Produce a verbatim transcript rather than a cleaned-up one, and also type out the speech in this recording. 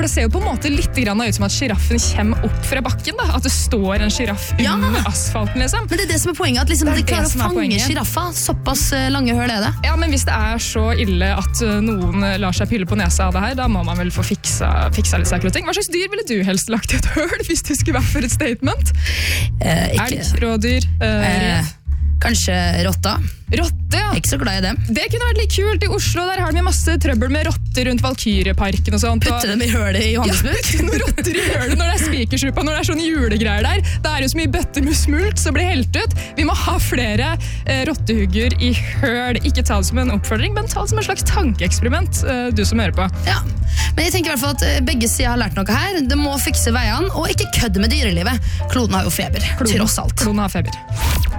For det ser jo på en måte litt grann ut som at giraffen kommer opp fra bakken, da. At det står en giraff Ja. under asfalten, liksom. Men det er det som er poenget, at liksom Det er de klarer det å som er fange poenget. giraffa. Såpass eh, lange høl er det. Ja, men hvis det er så ille at uh, noen lar seg pille på nesa av det her, da må man vel få fiksa, fiksa litt saker og ting. Hva slags dyr ville du helst lagt i et høl hvis du skulle være for et statement? Eh, ikke, Elg, rådyr, uh, eh, rev. kanskje rotta. Rotte, ja. Ikke så glad i dem. Det kunne vært litt kult. I Oslo der har de masse trøbbel med rotter rundt Valkyrieparken og sånt. Putte dem i hølet i Johannesburg. Ja, putte noen rotter i hølet når det er spikersuppa, når det er sånne julegreier der. Det er jo så mye bøtter med smult som blir helt ut. Vi må ha flere eh, rottehugger i høl. Ikke ta det som en oppfordring, men ta det som en slags tankeeksperiment, eh, du som hører på. Ja. Men jeg tenker i hvert fall at eh, begge sider har lært noe her. Det må fikse veiene, og ikke kødde med dyrelivet. Kloden har jo feber, Kloden- tross alt. Kloden har feber.